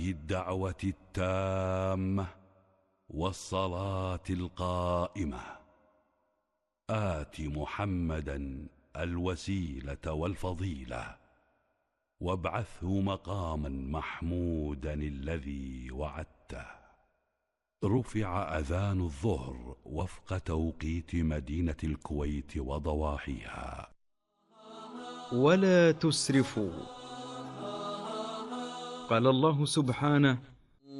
الدعوة التامة والصلاة القائمة آت محمدا الوسيلة والفضيلة وابعثه مقاما محمودا الذي وعدته. رفع أذان الظهر وفق توقيت مدينة الكويت وضواحيها. ولا تسرفوا. قال الله سبحانه: